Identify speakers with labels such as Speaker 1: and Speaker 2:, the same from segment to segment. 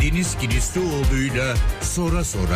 Speaker 1: Deniz Kilislioğlu'yla Sora Sora.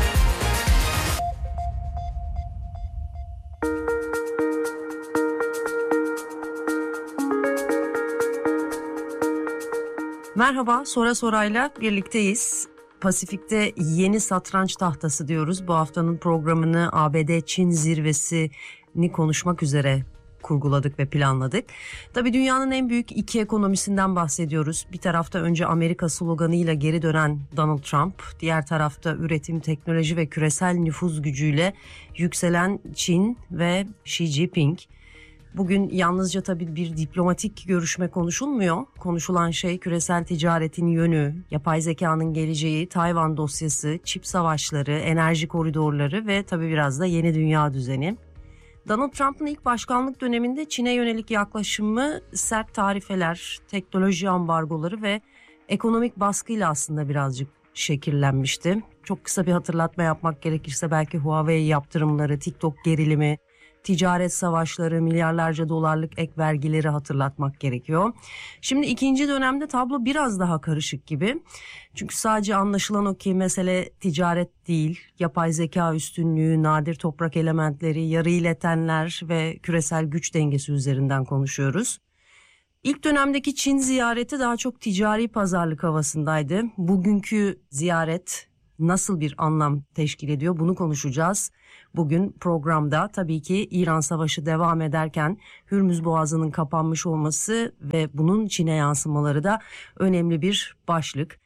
Speaker 2: Merhaba, Sora Sora'yla birlikteyiz. Pasifik'te yeni satranç tahtası diyoruz. Bu haftanın programını ABD-Çin zirvesini konuşmak üzere kurguladık ve planladık. Tabii dünyanın en büyük iki ekonomisinden bahsediyoruz. Bir tarafta önce Amerika sloganıyla geri dönen Donald Trump, diğer tarafta üretim, teknoloji ve küresel nüfuz gücüyle yükselen Çin ve Xi Jinping. Bugün yalnızca tabii bir diplomatik görüşme konuşulmuyor. Konuşulan şey küresel ticaretin yönü, yapay zekanın geleceği, Tayvan dosyası, çip savaşları, enerji koridorları ve tabii biraz da yeni dünya düzeni. Donald Trump'ın ilk başkanlık döneminde Çin'e yönelik yaklaşımı sert tarifeler, teknoloji ambargoları ve ekonomik baskıyla aslında birazcık şekillenmişti. Çok kısa bir hatırlatma yapmak gerekirse belki Huawei yaptırımları, TikTok gerilimi, ticaret savaşları, milyarlarca dolarlık ek vergileri hatırlatmak gerekiyor. Şimdi ikinci dönemde tablo biraz daha karışık gibi. Çünkü sadece anlaşılan o ki mesele ticaret değil, yapay zeka üstünlüğü, nadir toprak elementleri, yarı iletenler ve küresel güç dengesi üzerinden konuşuyoruz. İlk dönemdeki Çin ziyareti daha çok ticari pazarlık havasındaydı. Bugünkü ziyaret nasıl bir anlam teşkil ediyor bunu konuşacağız. Bugün programda tabii ki İran Savaşı devam ederken Hürmüz Boğazı'nın kapanmış olması ve bunun Çin'e yansımaları da önemli bir başlık.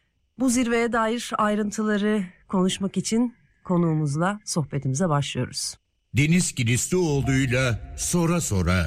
Speaker 2: Bu zirveye dair ayrıntıları konuşmak için konuğumuzla sohbetimize başlıyoruz.
Speaker 1: Deniz Kilislioğlu'yla Sora Sora.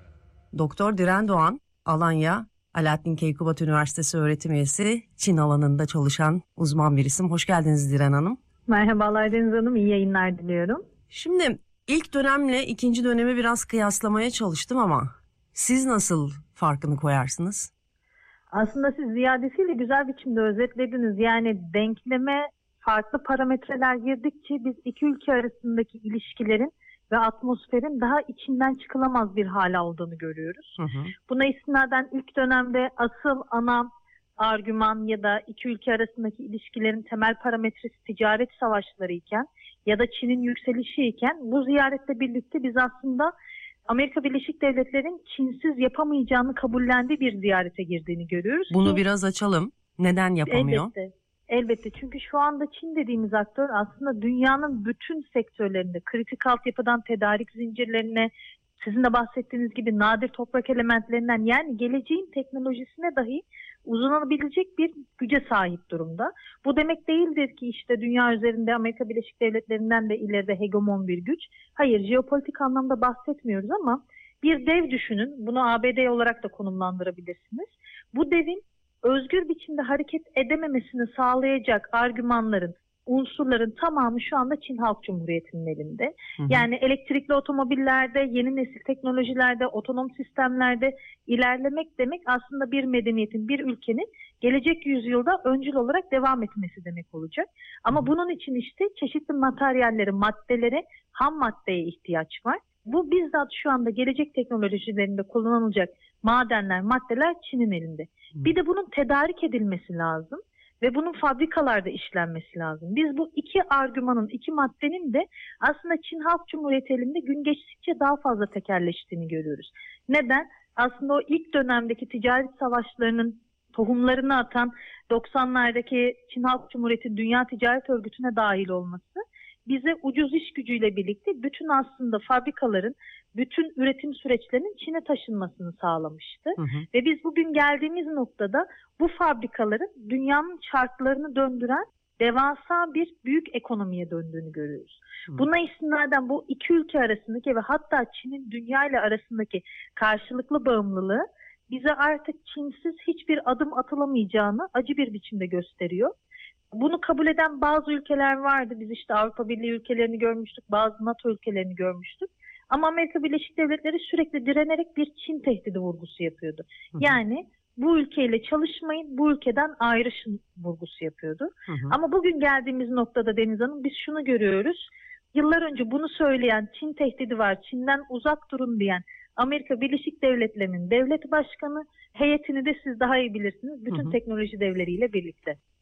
Speaker 2: Doktor Diren Doğan, Alanya Alaaddin Keykubat Üniversitesi öğretim üyesi, Çin alanında çalışan uzman bir isim. Hoş geldiniz Diren Hanım.
Speaker 3: Merhabalar Deniz Hanım, iyi yayınlar diliyorum.
Speaker 2: Şimdi ilk dönemle ikinci dönemi biraz kıyaslamaya çalıştım ama siz nasıl farkını koyarsınız?
Speaker 3: Aslında siz ziyadesiyle güzel biçimde özetlediniz. Yani denkleme farklı parametreler girdikçe biz iki ülke arasındaki ilişkilerin ve atmosferin daha içinden çıkılamaz bir hal olduğunu görüyoruz. Buna istinaden ilk dönemde asıl ana argüman ya da iki ülke arasındaki ilişkilerin temel parametresi ticaret savaşları iken ya da Çin'in yükselişi iken bu ziyaretle birlikte biz aslında Amerika Birleşik Devletleri'nin Çinsiz yapamayacağını kabullendiği bir ziyarete girdiğini görüyoruz.
Speaker 2: Bunu biraz açalım. Neden yapamıyor?
Speaker 3: Elbette çünkü şu anda Çin dediğimiz aktör aslında dünyanın bütün sektörlerinde kritik altyapıdan tedarik zincirlerine, sizin de bahsettiğiniz gibi nadir toprak elementlerinden yani geleceğin teknolojisine dahi uzanabilecek bir güce sahip durumda. Bu demek değildir ki işte dünya üzerinde Amerika Birleşik Devletleri'nden de ileride hegemon bir güç. Hayır, jeopolitik anlamda bahsetmiyoruz ama bir dev düşünün. Bunu ABD olarak da konumlandırabilirsiniz. Bu devin özgür biçimde hareket edememesini sağlayacak argümanların, unsurların tamamı şu anda Çin Halk Cumhuriyeti'nin elinde. Yani elektrikli otomobillerde, yeni nesil teknolojilerde, otonom sistemlerde ilerlemek demek aslında bir medeniyetin, bir ülkenin gelecek yüzyılda öncül olarak devam etmesi demek olacak. Ama bunun için işte çeşitli materyallere, maddelere, ham maddeye ihtiyaç var. Bu bizzat şu anda gelecek teknolojilerinde kullanılacak madenler, maddeler Çin'in elinde. Bir de bunun tedarik edilmesi lazım ve bunun fabrikalarda işlenmesi lazım. Biz bu iki argümanın, iki maddenin de aslında Çin Halk Cumhuriyeti elinde gün geçtikçe daha fazla tekelleştiğini görüyoruz. Neden? Aslında o ilk dönemdeki ticaret savaşlarının tohumlarını atan 90'lardaki Çin Halk Cumhuriyeti Dünya Ticaret Örgütü'ne dahil olması bize ucuz iş gücüyle birlikte bütün aslında fabrikaların, bütün üretim süreçlerinin Çin'e taşınmasını sağlamıştı. Ve biz bugün geldiğimiz noktada bu fabrikaların dünyanın çarklarını döndüren devasa bir büyük ekonomiye döndüğünü görüyoruz. Buna istinaden bu iki ülke arasındaki ve hatta Çin'in dünya ile arasındaki karşılıklı bağımlılığı bize artık Çinsiz hiçbir adım atılamayacağını acı bir biçimde gösteriyor. Bunu kabul eden bazı ülkeler vardı. Biz işte Avrupa Birliği ülkelerini görmüştük, bazı NATO ülkelerini görmüştük. Ama Amerika Birleşik Devletleri sürekli direnerek bir Çin tehdidi vurgusu yapıyordu. Yani bu ülkeyle çalışmayın, bu ülkeden ayrışın vurgusu yapıyordu. Ama bugün geldiğimiz noktada Deniz Hanım biz şunu görüyoruz. Yıllar önce bunu söyleyen, Çin tehdidi var, Çin'den uzak durun diyen Amerika Birleşik Devletleri'nin devlet başkanı heyetini de siz daha iyi bilirsiniz. Bütün teknoloji devleriyle birlikte.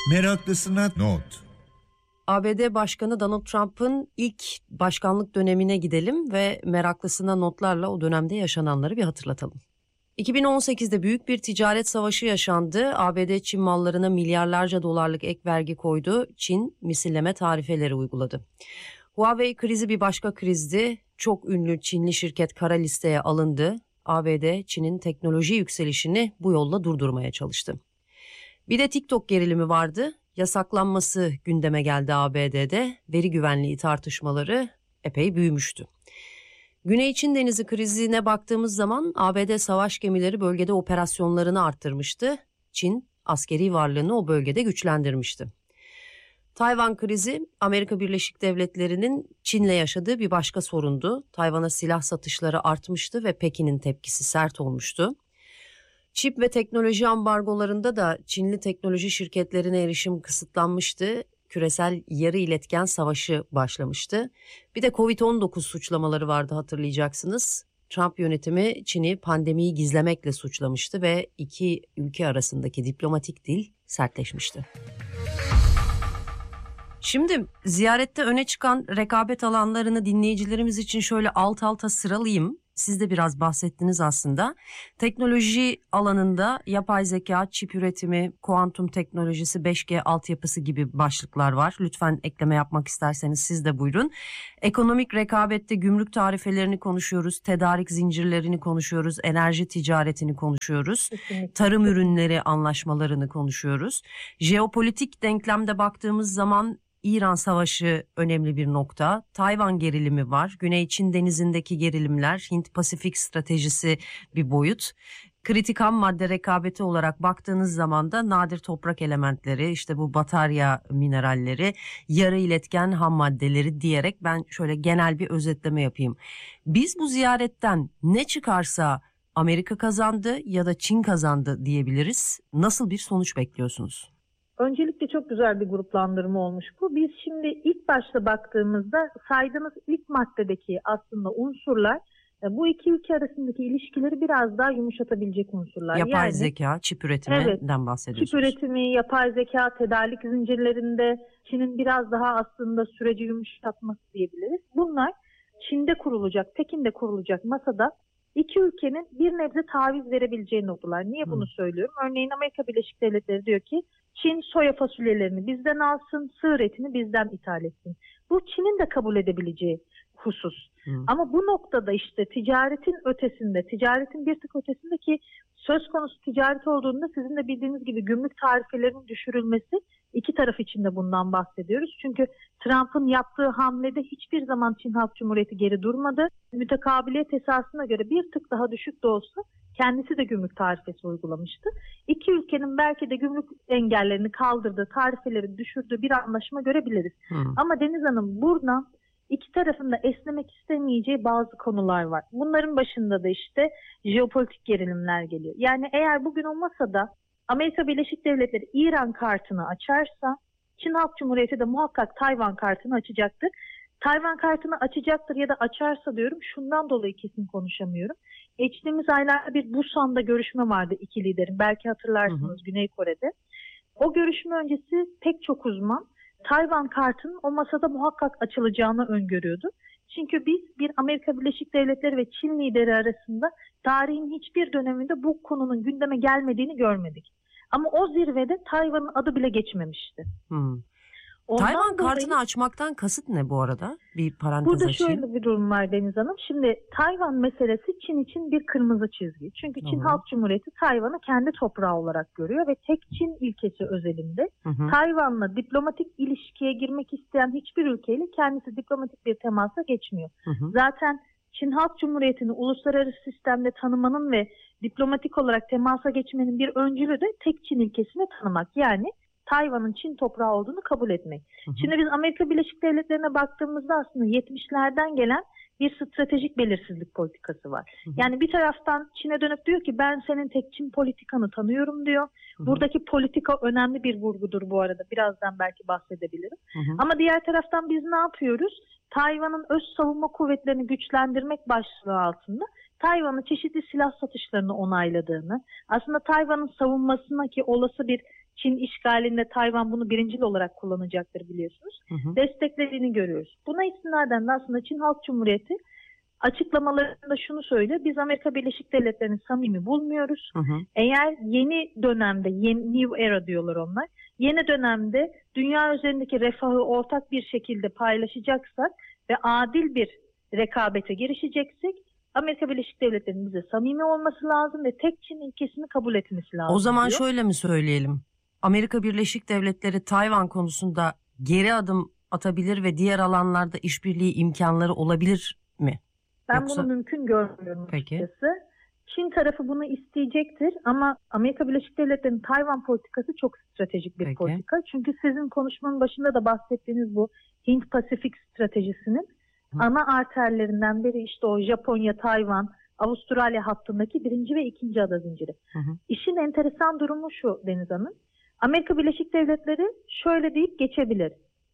Speaker 1: Meraklısına not.
Speaker 2: ABD Başkanı Donald Trump'ın ilk başkanlık dönemine gidelim ve meraklısına notlarla o dönemde yaşananları bir hatırlatalım. 2018'de büyük bir ticaret savaşı yaşandı. ABD Çin mallarına milyarlarca dolarlık ek vergi koydu. Çin misilleme tarifeleri uyguladı. Huawei krizi bir başka krizdi. Çok ünlü Çinli şirket kara listeye alındı. ABD Çin'in teknoloji yükselişini bu yolla durdurmaya çalıştı. Bir de TikTok gerilimi vardı. Yasaklanması gündeme geldi ABD'de. Veri güvenliği tartışmaları epey büyümüştü. Güney Çin Denizi krizine baktığımız zaman ABD savaş gemileri bölgede operasyonlarını arttırmıştı. Çin askeri varlığını o bölgede güçlendirmişti. Tayvan krizi Amerika Birleşik Devletleri'nin Çin'le yaşadığı bir başka sorundu. Tayvan'a silah satışları artmıştı ve Pekin'in tepkisi sert olmuştu. Çip ve teknoloji ambargolarında da Çinli teknoloji şirketlerine erişim kısıtlanmıştı. Küresel yarı iletken savaşı başlamıştı. Bir de Covid-19 suçlamaları vardı, hatırlayacaksınız. Trump yönetimi Çin'i pandemiyi gizlemekle suçlamıştı ve iki ülke arasındaki diplomatik dil sertleşmişti. Şimdi ziyarette öne çıkan rekabet alanlarını dinleyicilerimiz için şöyle alt alta sıralayayım. Siz de biraz bahsettiniz aslında. Teknoloji alanında yapay zeka, çip üretimi, kuantum teknolojisi, 5G altyapısı gibi başlıklar var. Lütfen ekleme yapmak isterseniz siz de buyurun. Ekonomik rekabette gümrük tarifelerini konuşuyoruz, tedarik zincirlerini konuşuyoruz, enerji ticaretini konuşuyoruz, tarım ürünleri anlaşmalarını konuşuyoruz. Jeopolitik denklemde baktığımız zaman İran Savaşı önemli bir nokta. Tayvan gerilimi var. Güney Çin Denizi'ndeki gerilimler, Hint-Pasifik stratejisi bir boyut. Kritik ham madde rekabeti olarak baktığınız zaman da nadir toprak elementleri, işte bu batarya mineralleri, yarı iletken ham maddeleri diyerek ben şöyle genel bir özetleme yapayım. Biz bu ziyaretten ne çıkarsa Amerika kazandı ya da Çin kazandı diyebiliriz. Nasıl bir sonuç bekliyorsunuz?
Speaker 3: Öncelikle çok güzel bir gruplandırma olmuş bu. Biz şimdi ilk başta baktığımızda saydığımız ilk maddedeki aslında unsurlar bu iki ülke arasındaki ilişkileri biraz daha yumuşatabilecek unsurlar.
Speaker 2: Yapay zeka, çip üretiminden bahsediyorsunuz.
Speaker 3: Çip üretimi, yapay zeka, tedarik zincirlerinde Çin'in biraz daha aslında süreci yumuşatması diyebiliriz. Bunlar Çin'de kurulacak, Pekin'de kurulacak masada İki ülkenin bir nebze taviz verebileceği noktalar. Niye bunu söylüyorum? Örneğin Amerika Birleşik Devletleri diyor ki Çin soya fasulyelerini bizden alsın, sığır etini bizden ithal etsin. Bu Çin'in de kabul edebileceği husus. Ama bu noktada işte ticaretin ötesinde, ticaretin bir tık ötesindeki söz konusu ticaret olduğunda sizin de bildiğiniz gibi gümrük tarifelerinin düşürülmesi, iki taraf için de bundan bahsediyoruz. Çünkü Trump'ın yaptığı hamlede hiçbir zaman Çin Halk Cumhuriyeti geri durmadı. Mütekabiliyet esasına göre bir tık daha düşük de olsa kendisi de gümrük tarifesi uygulamıştı. İki ülkenin belki de gümrük engellerini kaldırdığı, tarifeleri düşürdüğü bir anlaşma görebiliriz. Ama Deniz Hanım, buradan İki tarafın da esnemek istemeyeceği bazı konular var. Bunların başında da işte jeopolitik gerilimler geliyor. Yani eğer bugün o masada Amerika Birleşik Devletleri İran kartını açarsa, Çin Halk Cumhuriyeti de muhakkak Tayvan kartını açacaktır. Tayvan kartını açacaktır ya da açarsa diyorum, şundan dolayı kesin konuşamıyorum. Geçtiğimiz aylarda bir Busan'da görüşme vardı iki liderin. Belki hatırlarsınız, Güney Kore'de. O görüşme öncesi pek çok uzman Tayvan kartının o masada muhakkak açılacağını öngörüyordu. Çünkü biz bir Amerika Birleşik Devletleri ve Çin lideri arasında tarihin hiçbir döneminde bu konunun gündeme gelmediğini görmedik. Ama o zirvede Tayvan'ın adı bile geçmemişti.
Speaker 2: Tayvan kartını açmaktan kasıt ne bu arada? Bir parantez
Speaker 3: burada
Speaker 2: açayım.
Speaker 3: Şöyle bir durum var Deniz Hanım. Şimdi Tayvan meselesi Çin için bir kırmızı çizgi. Çünkü Çin Halk Cumhuriyeti Tayvan'ı kendi toprağı olarak görüyor ve tek Çin ilkesi özelinde Tayvan'la diplomatik ilişkiye girmek isteyen hiçbir ülkeyle kendisi diplomatik bir temasa geçmiyor. Zaten Çin Halk Cumhuriyeti'ni uluslararası sistemde tanımanın ve diplomatik olarak temasa geçmenin bir öncülü de tek Çin ilkesini tanımak. Yani Tayvan'ın Çin toprağı olduğunu kabul etmek. Şimdi biz Amerika Birleşik Devletleri'ne baktığımızda aslında 70'lerden gelen bir stratejik belirsizlik politikası var. Yani bir taraftan Çin'e dönüp diyor ki ben senin tek Çin politikanı tanıyorum diyor. Buradaki politika önemli bir vurgudur bu arada. Birazdan belki bahsedebilirim. Ama diğer taraftan biz ne yapıyoruz? Tayvan'ın öz savunma kuvvetlerini güçlendirmek başlığı altında Tayvan'a çeşitli silah satışlarını onayladığını, aslında Tayvan'ın savunmasına ki olası bir Çin işgalinde Tayvan bunu birincil olarak kullanacaktır biliyorsunuz, desteklediğini görüyoruz. Buna istinaden de aslında Çin Halk Cumhuriyeti açıklamalarında şunu söylüyor: biz Amerika Birleşik Devletleri'ni samimi bulmuyoruz. Eğer yeni dönemde, New Era diyorlar onlar, yeni dönemde dünya üzerindeki refahı ortak bir şekilde paylaşacaksak ve adil bir rekabete girişeceksek, Amerika Birleşik Devletleri'nin bize samimi olması lazım ve tek Çin ilkesini kabul etmesi lazım.
Speaker 2: O zaman
Speaker 3: diyor.
Speaker 2: şöyle mi söyleyelim? Amerika Birleşik Devletleri Tayvan konusunda geri adım atabilir ve diğer alanlarda işbirliği imkanları olabilir mi?
Speaker 3: Ben
Speaker 2: Yoksa...
Speaker 3: bunu mümkün görmüyorum açıkçası. Çin tarafı bunu isteyecektir ama Amerika Birleşik Devletleri'nin Tayvan politikası çok stratejik bir politika. Çünkü sizin konuşmanın başında da bahsettiğiniz bu Hint-Pasifik stratejisinin ana arterlerinden biri işte o Japonya, Tayvan, Avustralya hattındaki 1. ve 2. ada zinciri. İşin enteresan durumu şu Deniz Hanım. Amerika Birleşik Devletleri şöyle deyip geçebilir: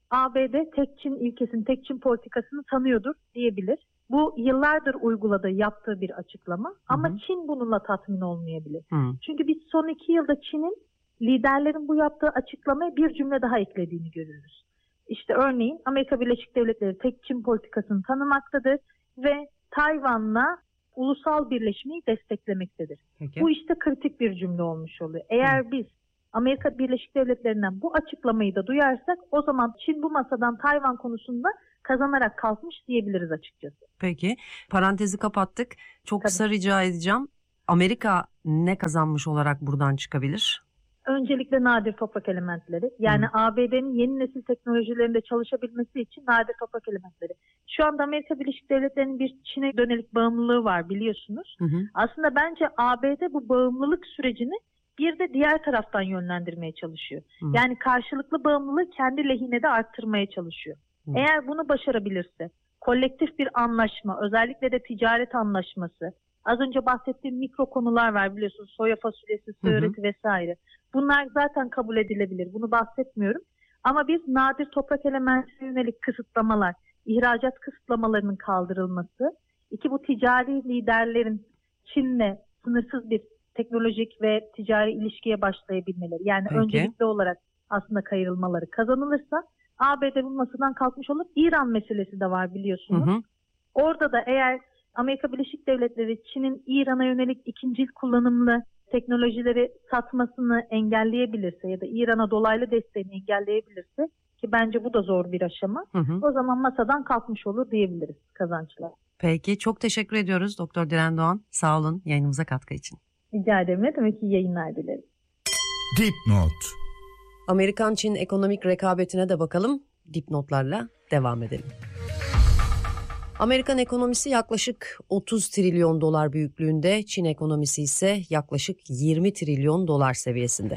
Speaker 3: ABD tek Çin ilkesini, tek Çin politikasını tanıyordur diyebilir. Bu yıllardır uyguladığı, yaptığı bir açıklama. Ama Çin bununla tatmin olmayabilir. Çünkü biz son 2 yılda Çin'in liderlerin bu yaptığı açıklamaya bir cümle daha eklediğini görüyoruz. İşte örneğin Amerika Birleşik Devletleri tek Çin politikasını tanımaktadır ve Tayvan'la ulusal birleşmeyi desteklemektedir. Bu işte kritik bir cümle olmuş oluyor. Eğer biz Amerika Birleşik Devletleri'nden bu açıklamayı da duyarsak, o zaman Çin bu masadan Tayvan konusunda kazanarak kalkmış diyebiliriz açıkçası.
Speaker 2: Peki, parantezi kapattık. Çok kısa rica edeceğim. Amerika ne kazanmış olarak buradan çıkabilir?
Speaker 3: Öncelikle nadir toprak elementleri. Yani ABD'nin yeni nesil teknolojilerinde çalışabilmesi için nadir toprak elementleri. Şu anda Amerika Birleşik Devletleri'nin bir Çin'e dönelik bağımlılığı var biliyorsunuz. Aslında bence ABD bu bağımlılık sürecini bir de diğer taraftan yönlendirmeye çalışıyor. Yani karşılıklı bağımlılığı kendi lehine de arttırmaya çalışıyor. Eğer bunu başarabilirse, kolektif bir anlaşma, özellikle de ticaret anlaşması, az önce bahsettiğim mikro konular var biliyorsunuz, soya fasulyesi, söğüreti vesaire. Bunlar zaten kabul edilebilir, bunu bahsetmiyorum. Ama biz nadir toprak elementine yönelik kısıtlamalar, ihracat kısıtlamalarının kaldırılması, bu ticari liderlerin Çin'le sınırsız bir teknolojik ve ticari ilişkiye başlayabilmeleri, yani öncelikli olarak aslında kayırılmaları kazanılırsa ABD bu masadan kalkmış olur. İran meselesi de var biliyorsunuz. Orada da eğer Amerika Birleşik Devletleri Çin'in İran'a yönelik ikincil kullanımlı teknolojileri satmasını engelleyebilirse ya da İran'a dolaylı desteğini engelleyebilirse, ki bence bu da zor bir aşama, o zaman masadan kalkmış olur diyebiliriz kazançlar.
Speaker 2: Peki, çok teşekkür ediyoruz Doktor Diren Doğan. Sağ olun yayınımıza katkı için.
Speaker 3: Rica ederim. Ne demek, iyi yayınlar dilerim.
Speaker 1: Dipnot.
Speaker 2: Amerikan-Çin ekonomik rekabetine de bakalım. Dipnotlarla devam edelim. Amerikan ekonomisi yaklaşık 30 trilyon dolar büyüklüğünde, Çin ekonomisi ise yaklaşık 20 trilyon dolar seviyesinde.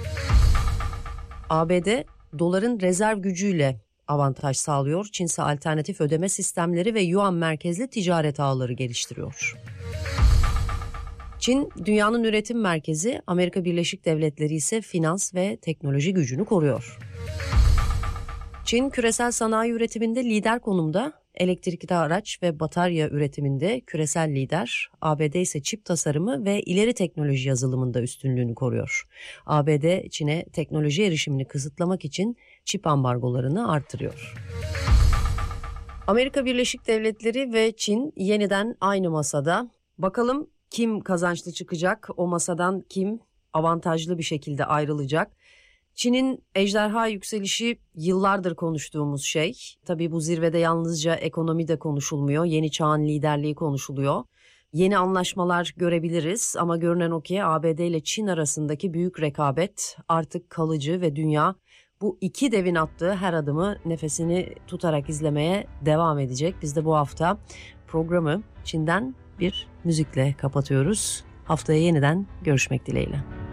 Speaker 2: ABD doların rezerv gücüyle avantaj sağlıyor. Çin ise alternatif ödeme sistemleri ve yuan merkezli ticaret ağları geliştiriyor. Çin dünyanın üretim merkezi, Amerika Birleşik Devletleri ise finans ve teknoloji gücünü koruyor. Çin küresel sanayi üretiminde lider konumda, elektrikli araç ve batarya üretiminde küresel lider, ABD ise çip tasarımı ve ileri teknoloji yazılımında üstünlüğünü koruyor. ABD Çin'e teknoloji erişimini kısıtlamak için çip ambargolarını artırıyor. Amerika Birleşik Devletleri ve Çin yeniden aynı masada. Bakalım kim kazançlı çıkacak? O masadan kim avantajlı bir şekilde ayrılacak? Çin'in ejderha yükselişi yıllardır konuştuğumuz şey. Tabii bu zirvede yalnızca ekonomi de konuşulmuyor. Yeni çağın liderliği konuşuluyor. Yeni anlaşmalar görebiliriz ama görünen o ki ABD ile Çin arasındaki büyük rekabet artık kalıcı ve dünya bu iki devin attığı her adımı nefesini tutarak izlemeye devam edecek. Biz de bu hafta programı Çin'den bir müzikle kapatıyoruz. Haftaya yeniden görüşmek dileğiyle.